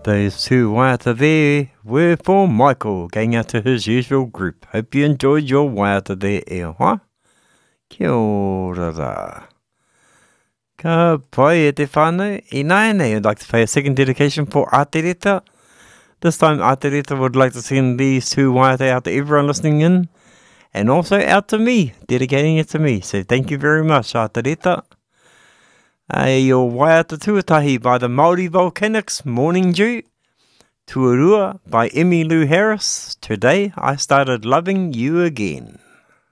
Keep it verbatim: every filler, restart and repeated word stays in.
Those two waiata there were for Michael, going out to his usual group. Hope you enjoyed your waiata there, e hoa. Kia ora ra. Ka pai e te whānau. I nai nei, I'd like to pay a second dedication for Atereta. This time Atereta would like to send these two waiata out to everyone listening in, and also out to me, dedicating it to me. So thank you very much, Atereta. Uh, your Waiata Tuatahi by the Māori Volcanics, Morning Dew. Tuarua by Emmylou Harris. Today I started loving you again.